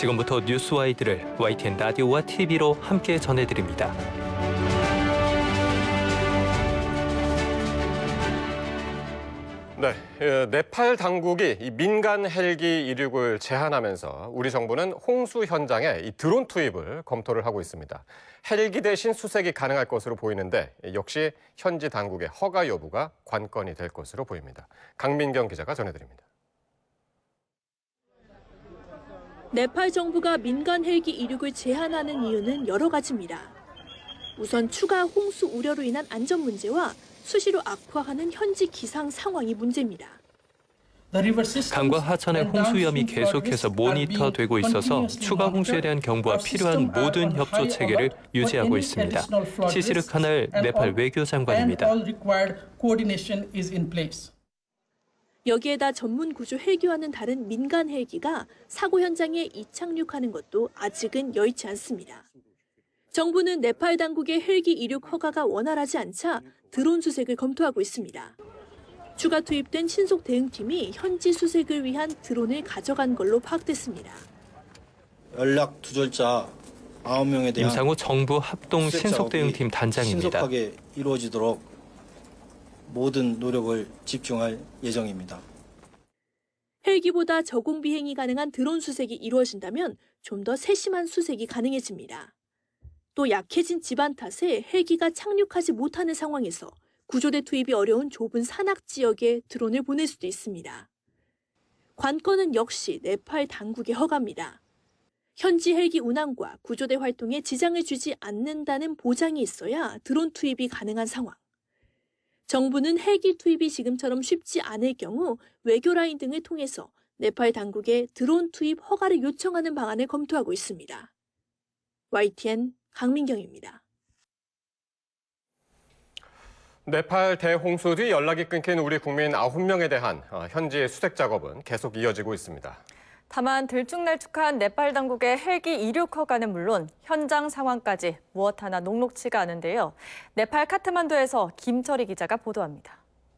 지금부터 뉴스와이드를 YTN 라디오와 TV로 함께 전해드립니다. 네, 네팔 당국이 이 민간 헬기 이륙을 제한하면서 우리 정부는 홍수 현장에 이 드론 투입을 검토를 하고 있습니다. 헬기 대신 수색이 가능할 것으로 보이는데 역시 현지 당국의 허가 여부가 관건이 될 것으로 보입니다. 강민경 기자가 전해드립니다. 네팔 정부가 민간 헬기 이륙을 제한하는 이유는 여러 가지입니다. 우선 추가 홍수 우려로 인한 안전 문제와 수시로 악화하는 현지 기상 상황이 문제입니다. 강과 하천의 홍수 위험이 계속해서 모니터되고 있어서 추가 홍수에 대한 경보와 필요한 모든 협조 체계를 유지하고 있습니다. 시시르 카날 네팔 외교장관입니다. 여기에다 전문 구조 헬기와는 다른 민간 헬기가 사고 현장에 이착륙하는 것도 아직은 여의치 않습니다. 정부는 네팔 당국의 헬기 이륙 허가가 원활하지 않자 드론 수색을 검토하고 있습니다. 추가 투입된 신속 대응팀이 현지 수색을 위한 드론을 가져간 걸로 파악됐습니다. 연락 두절자 9명에 대한 임상우 정부 합동 신속 대응팀 단장입니다. 신속하게 이루어지도록 모든 노력을 집중할 예정입니다. 헬기보다 저공 비행이 가능한 드론 수색이 이루어진다면 좀 더 세심한 수색이 가능해집니다. 또 약해진 지반 탓에 헬기가 착륙하지 못하는 상황에서 구조대 투입이 어려운 좁은 산악 지역에 드론을 보낼 수도 있습니다. 관건은 역시 네팔 당국의 허가입니다. 현지 헬기 운항과 구조대 활동에 지장을 주지 않는다는 보장이 있어야 드론 투입이 가능한 상황. 정부는 헬기 투입이 지금처럼 쉽지 않을 경우 외교라인 등을 통해서 네팔 당국에 드론 투입 허가를 요청하는 방안을 검토하고 있습니다. YTN 강민경입니다. 네팔 대홍수 뒤 연락이 끊긴 우리 국민 9명에 대한 현지 수색 작업은 계속 이어지고 있습니다. 다만 들쭉날쭉한 네팔 당국의 헬기 이륙 허가는 물론 현장 상황까지 무엇 하나 녹록치가 않은데요. 네팔 카트만두에서 김철희 기자가 보도합니다.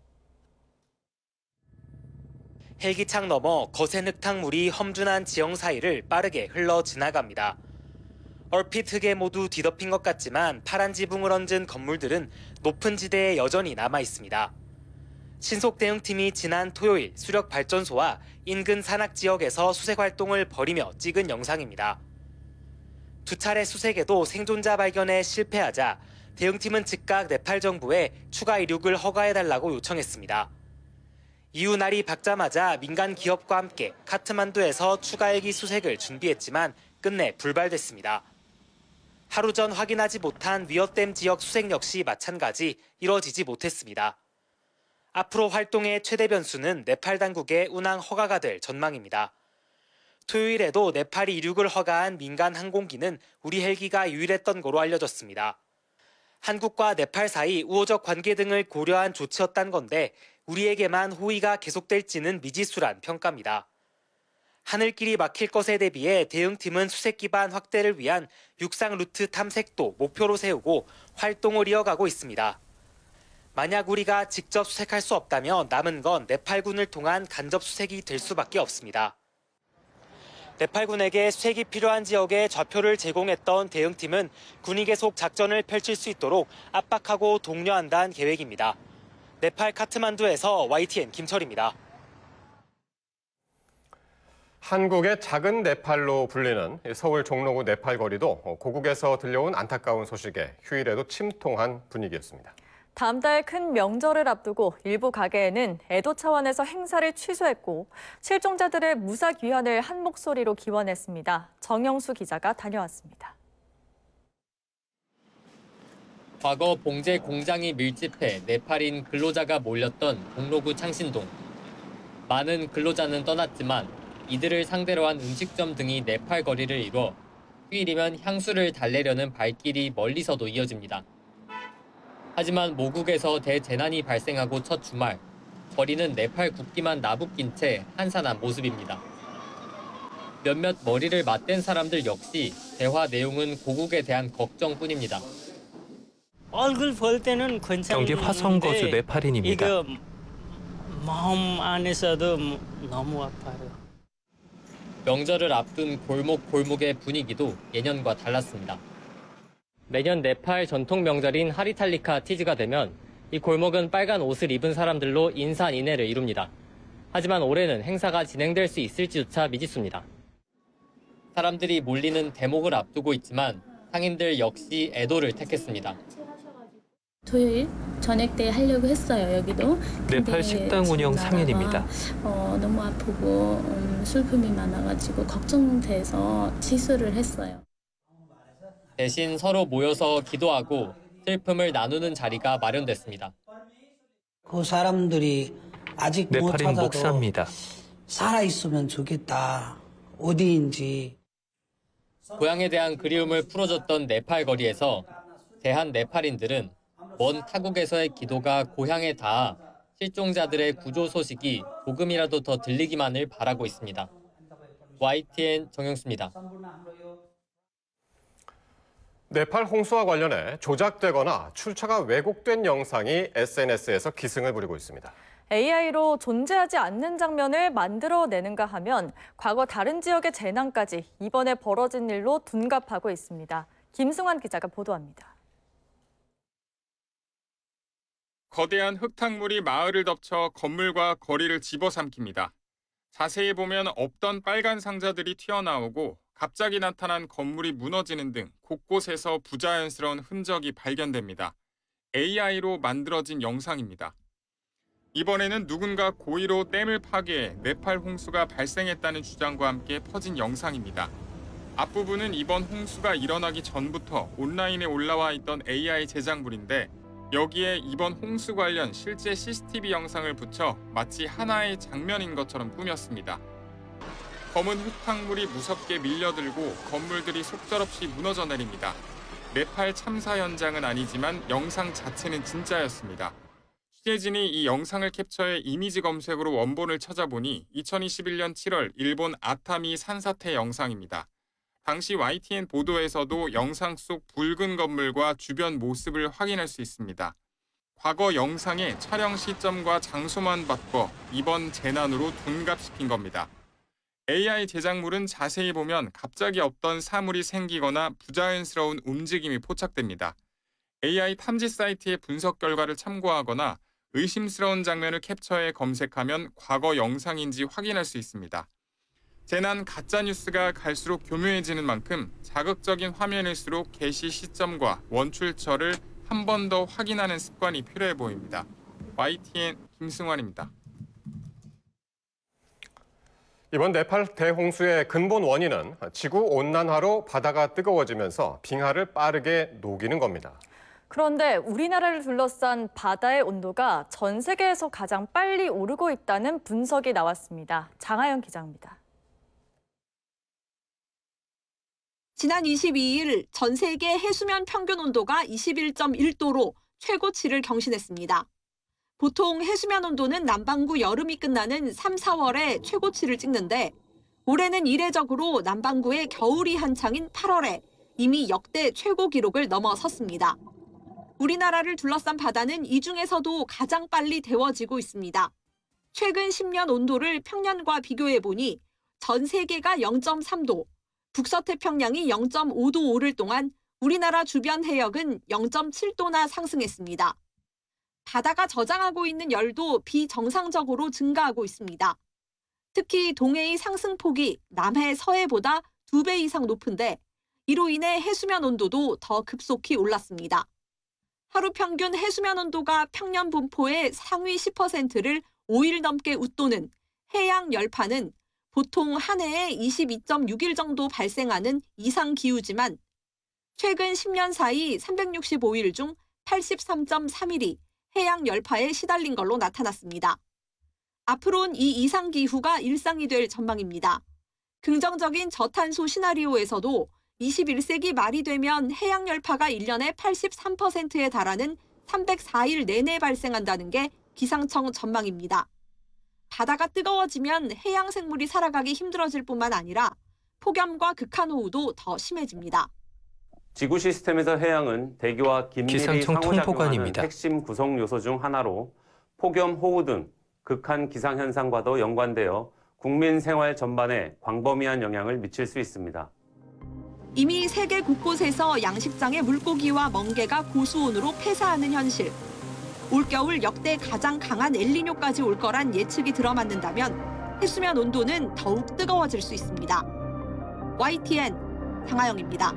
헬기창 너머 거센 흙탕물이 험준한 지형 사이를 빠르게 흘러 지나갑니다. 얼핏 흙에 모두 뒤덮인 것 같지만 파란 지붕을 얹은 건물들은 높은 지대에 여전히 남아 있습니다. 신속 대응팀이 지난 토요일 수력 발전소와 인근 산악 지역에서 수색 활동을 벌이며 찍은 영상입니다. 두 차례 수색에도 생존자 발견에 실패하자 대응팀은 즉각 네팔 정부에 추가 이륙을 허가해달라고 요청했습니다. 이후 날이 밝자마자 민간 기업과 함께 카트만두에서 추가 헬기 수색을 준비했지만 끝내 불발됐습니다. 하루 전 확인하지 못한 위어댐 지역 수색 역시 마찬가지 이뤄지지 못했습니다. 앞으로 활동의 최대 변수는 네팔 당국의 운항 허가가 될 전망입니다. 토요일에도 네팔이 이륙을 허가한 민간 항공기는 우리 헬기가 유일했던 거로 알려졌습니다. 한국과 네팔 사이 우호적 관계 등을 고려한 조치였단 건데 우리에게만 호의가 계속될지는 미지수란 평가입니다. 하늘길이 막힐 것에 대비해 대응팀은 수색 기반 확대를 위한 육상 루트 탐색도 목표로 세우고 활동을 이어가고 있습니다. 만약 우리가 직접 수색할 수 없다면 남은 건 네팔군을 통한 간접 수색이 될 수밖에 없습니다. 네팔군에게 수색이 필요한 지역에 좌표를 제공했던 대응팀은 군이 계속 작전을 펼칠 수 있도록 압박하고 독려한다는 계획입니다. 네팔 카트만두에서 YTN 김철입니다. 한국의 작은 네팔로 불리는 서울 종로구 네팔 거리도 고국에서 들려온 안타까운 소식에 휴일에도 침통한 분위기였습니다. 다음 달 큰 명절을 앞두고 일부 가게에는 애도 차원에서 행사를 취소했고 실종자들의 무사 귀환을 한 목소리로 기원했습니다. 정영수 기자가 다녀왔습니다. 과거 봉제 공장이 밀집해 네팔인 근로자가 몰렸던 종로구 창신동. 많은 근로자는 떠났지만 이들을 상대로 한 음식점 등이 네팔 거리를 이뤄 휴일이면 향수를 달래려는 발길이 멀리서도 이어집니다. 하지만 모국에서 대재난이 발생하고 첫 주말, 거리는 네팔 국기만 나부낀 채 한산한 모습입니다. 몇몇 머리를 맞댄 사람들 역시 대화 내용은 고국에 대한 걱정뿐입니다. 얼굴 볼 때는 괜찮은데 경기 화성 거주 네팔인입니다. 이거 마음 안에서도 너무 아파요. 명절을 앞둔 골목골목의 분위기도 예년과 달랐습니다. 매년 네팔 전통 명절인 하리탈리카 티즈가 되면 이 골목은 빨간 옷을 입은 사람들로 인산인해를 이룹니다. 하지만 올해는 행사가 진행될 수 있을지조차 미지수입니다. 사람들이 몰리는 대목을 앞두고 있지만 상인들 역시 애도를 택했습니다. 토요일 저녁 때 하려고 했어요, 여기도. 네팔 식당 운영 상인입니다. 너무 아프고 슬픔이 많아가지고 걱정돼서 취소를 했어요. 대신 서로 모여서 기도하고 슬픔을 나누는 자리가 마련됐습니다. 그 사람들이 아직 못 네팔인 찾아도 목사입니다. 살아있으면 좋겠다. 어디인지. 고향에 대한 그리움을 풀어줬던 네팔 거리에서 대한 네팔인들은 먼 타국에서의 기도가 고향에 닿아 실종자들의 구조 소식이 조금이라도 더 들리기만을 바라고 있습니다. YTN 정영수입니다. 네팔 홍수와 관련해 조작되거나 출처가 왜곡된 영상이 SNS에서 기승을 부리고 있습니다. AI로 존재하지 않는 장면을 만들어내는가 하면 과거 다른 지역의 재난까지 이번에 벌어진 일로 둔갑하고 있습니다. 김승환 기자가 보도합니다. 거대한 흙탕물이 마을을 덮쳐 건물과 거리를 집어삼킵니다. 자세히 보면 없던 빨간 상자들이 튀어나오고 갑자기 나타난 건물이 무너지는 등 곳곳에서 부자연스러운 흔적이 발견됩니다. AI로 만들어진 영상입니다. 이번에는 누군가 고의로 댐을 파괴해 네팔 홍수가 발생했다는 주장과 함께 퍼진 영상입니다. 앞부분은 이번 홍수가 일어나기 전부터 온라인에 올라와 있던 AI 제작물인데 여기에 이번 홍수 관련 실제 CCTV 영상을 붙여 마치 하나의 장면인 것처럼 꾸몄습니다. 검은 흙탕물이 무섭게 밀려들고 건물들이 속절없이 무너져 내립니다. 네팔 참사 현장은 아니지만 영상 자체는 진짜였습니다. 취재진이 이 영상을 캡처해 이미지 검색으로 원본을 찾아보니 2021년 7월 일본 아타미 산사태 영상입니다. 당시 YTN 보도에서도 영상 속 붉은 건물과 주변 모습을 확인할 수 있습니다. 과거 영상의 촬영 시점과 장소만 바꿔 이번 재난으로 둔갑시킨 겁니다. AI 제작물은 자세히 보면 갑자기 없던 사물이 생기거나 부자연스러운 움직임이 포착됩니다. AI 탐지 사이트의 분석 결과를 참고하거나 의심스러운 장면을 캡처해 검색하면 과거 영상인지 확인할 수 있습니다. 재난 가짜뉴스가 갈수록 교묘해지는 만큼 자극적인 화면일수록 게시 시점과 원출처를 한 번 더 확인하는 습관이 필요해 보입니다. YTN 김승환입니다. 이번 네팔 대홍수의 근본 원인은 지구온난화로 바다가 뜨거워지면서 빙하를 빠르게 녹이는 겁니다. 그런데 우리나라를 둘러싼 바다의 온도가 전 세계에서 가장 빨리 오르고 있다는 분석이 나왔습니다. 장하연 기자입니다. 지난 22일 전 세계 해수면 평균 온도가 21.1도로 최고치를 경신했습니다. 보통 해수면 온도는 남반구 여름이 끝나는 3, 4월에 최고치를 찍는데 올해는 이례적으로 남반구의 겨울이 한창인 8월에 이미 역대 최고 기록을 넘어섰습니다. 우리나라를 둘러싼 바다는 이 중에서도 가장 빨리 데워지고 있습니다. 최근 10년 온도를 평년과 비교해보니 전 세계가 0.3도, 북서태평양이 0.5도 오를 동안 우리나라 주변 해역은 0.7도나 상승했습니다. 바다가 저장하고 있는 열도 비정상적으로 증가하고 있습니다. 특히 동해의 상승폭이 남해 서해보다 2배 이상 높은데 이로 인해 해수면 온도도 더 급속히 올랐습니다. 하루 평균 해수면 온도가 평년 분포의 상위 10%를 5일 넘게 웃도는 해양 열파는 보통 한 해에 22.6일 정도 발생하는 이상기후지만 최근 10년 사이 365일 중 83.3일이 해양 열파에 시달린 걸로 나타났습니다. 앞으로는 이 이상기후가 일상이 될 전망입니다. 긍정적인 저탄소 시나리오에서도 21세기 말이 되면 해양 열파가 1년에 83%에 달하는 304일 내내 발생한다는 게 기상청 전망입니다. 바다가 뜨거워지면 해양 생물이 살아가기 힘들어질 뿐만 아니라 폭염과 극한호우도 더 심해집니다. 지구 시스템에서 해양은 대기와 긴밀히 기상청 상호작용하는 통보관입니다. 핵심 구성 요소 중 하나로 폭염, 호우 등 극한 기상현상과도 연관되어 국민 생활 전반에 광범위한 영향을 미칠 수 있습니다. 이미 세계 곳곳에서 양식장의 물고기와 멍게가 고수온으로 폐사하는 현실. 올겨울 역대 가장 강한 엘니뇨까지 올 거란 예측이 들어맞는다면 해수면 온도는 더욱 뜨거워질 수 있습니다. YTN 장하영입니다.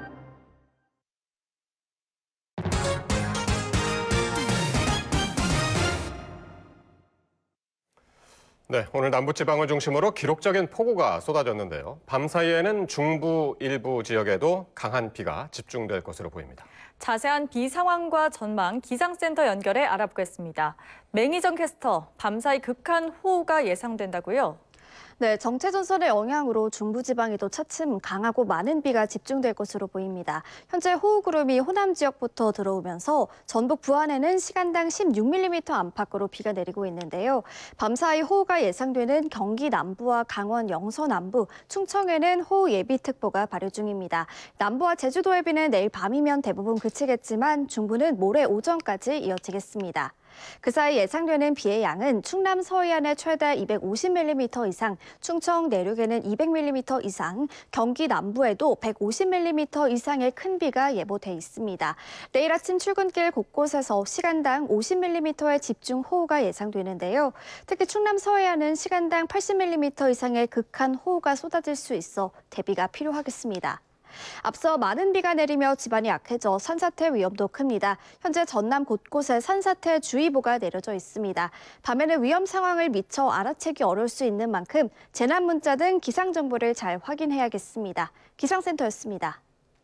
네, 오늘 남부지방을 중심으로 기록적인 폭우가 쏟아졌는데요. 밤사이에는 중부 일부 지역에도 강한 비가 집중될 것으로 보입니다. 자세한 비 상황과 전망 기상센터 연결해 알아보겠습니다. 맹희정 캐스터, 밤사이 극한 호우가 예상된다고요? 네, 정체전선의 영향으로 중부지방에도 차츰 강하고 많은 비가 집중될 것으로 보입니다. 현재 호우구름이 호남 지역부터 들어오면서 전북 부안에는 시간당 16mm 안팎으로 비가 내리고 있는데요. 밤사이 호우가 예상되는 경기 남부와 강원 영서 남부, 충청에는 호우 예비특보가 발효 중입니다. 남부와 제주도의 비는 내일 밤이면 대부분 그치겠지만 중부는 모레 오전까지 이어지겠습니다. 그 사이 예상되는 비의 양은 충남 서해안에 최대 250mm 이상, 충청 내륙에는 200mm 이상, 경기 남부에도 150mm 이상의 큰 비가 예보돼 있습니다. 내일 아침 출근길 곳곳에서 시간당 50mm의 집중 호우가 예상되는데요. 특히 충남 서해안은 시간당 80mm 이상의 극한 호우가 쏟아질 수 있어 대비가 필요하겠습니다. 앞서 많은 비가 내리며 지반이 약해져 산사태 위험도 큽니다. 현재 전남 곳곳에 산사태 주의보가 내려져 있습니다. 밤에는 위험 상황을 미처 알아채기 어려울 수 있는 만큼 재난 문자 등 기상 정보를 잘 확인해야겠습니다. 기상센터였습니다.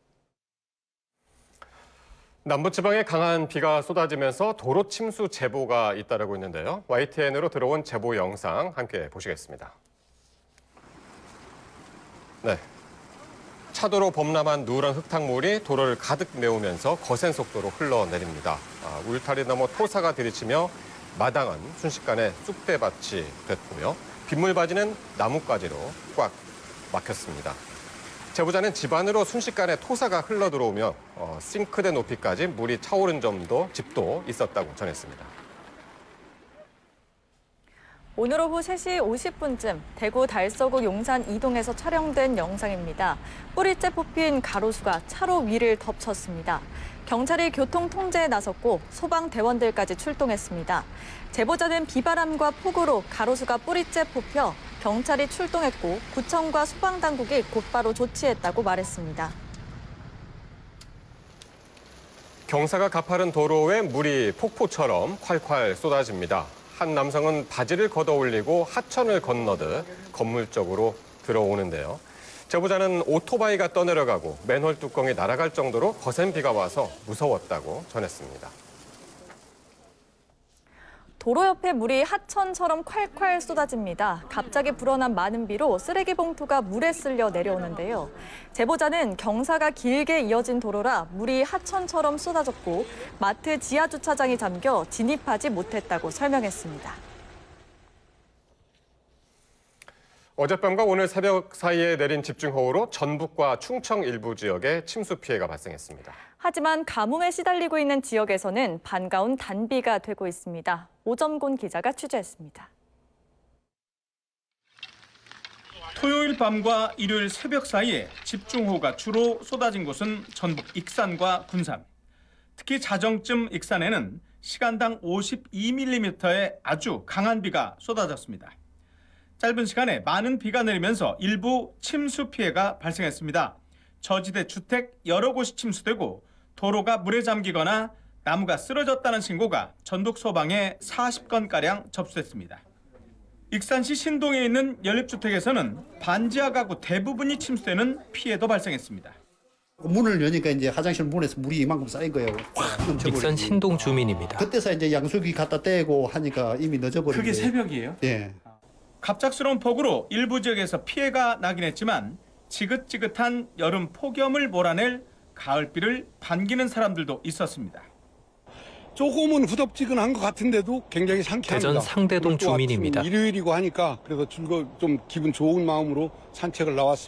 남부지방에 강한 비가 쏟아지면서 도로 침수 제보가 잇따르고 있는데요. YTN으로 들어온 제보 영상 함께 보시겠습니다. 네. 차도로 범람한 누런 흙탕물이 도로를 가득 메우면서 거센 속도로 흘러내립니다. 울타리 너머 토사가 들이치며 마당은 순식간에 쑥대밭이 됐고요. 빗물바지는 나뭇가지로 꽉 막혔습니다. 제보자는 집 안으로 순식간에 토사가 흘러들어오며 싱크대 높이까지 물이 차오른 집도 있었다고 전했습니다. 오늘 오후 3시 50분쯤 대구 달서구 용산 이동에서 촬영된 영상입니다. 뿌리째 뽑힌 가로수가 차로 위를 덮쳤습니다. 경찰이 교통 통제에 나섰고 소방대원들까지 출동했습니다. 제보자는 비바람과 폭우로 가로수가 뿌리째 뽑혀 경찰이 출동했고 구청과 소방당국이 곧바로 조치했다고 말했습니다. 경사가 가파른 도로에 물이 폭포처럼 콸콸 쏟아집니다. 한 남성은 바지를 걷어올리고 하천을 건너듯 건물 쪽으로 들어오는데요. 제보자는 오토바이가 떠내려가고 맨홀 뚜껑이 날아갈 정도로 거센 비가 와서 무서웠다고 전했습니다. 도로 옆에 물이 하천처럼 콸콸 쏟아집니다. 갑자기 불어난 많은 비로 쓰레기 봉투가 물에 쓸려 내려오는데요. 제보자는 경사가 길게 이어진 도로라 물이 하천처럼 쏟아졌고 마트 지하 주차장이 잠겨 진입하지 못했다고 설명했습니다. 어젯밤과 오늘 새벽 사이에 내린 집중호우로 전북과 충청 일부 지역에 침수 피해가 발생했습니다. 하지만 가뭄에 시달리고 있는 지역에서는 반가운 단비가 되고 있습니다. 오점곤 기자가 취재했습니다. 토요일 밤과 일요일 새벽 사이에 집중호우가 주로 쏟아진 곳은 전북 익산과 군산. 특히 자정쯤 익산에는 시간당 52mm의 아주 강한 비가 쏟아졌습니다. 짧은 시간에 많은 비가 내리면서 일부 침수 피해가 발생했습니다. 저지대 주택 여러 곳이 침수되고 도로가 물에 잠기거나 나무가 쓰러졌다는 신고가 전북 소방에 40건가량 접수됐습니다. 익산시 신동에 있는 연립주택에서는 반지하 가구 대부분이 침수되는 피해도 발생했습니다. 문을 여니까 이제 화장실 문에서 물이 이만큼 쌓인 거예요. 확 넘쳐버리고. 익산 신동 주민입니다. 그때서 이제 양수기 갖다 떼고 하니까 이미 늦어버린 그게 거예요. 새벽이에요? 예. 갑작스러운 폭우로 일부 지역에서 피해가 나긴 했지만 지긋지긋한 여름 폭염을 몰아낼 가을비를 반기는 사람들도 있었습니다. 조금은 후덥지근한 것 같은데도 굉장히 상쾌합니다. 대전 상대동 주민입니다. 일요일이고 하니까 그래서 좀 기분 좋은 마음으로 산책을 나왔습니다.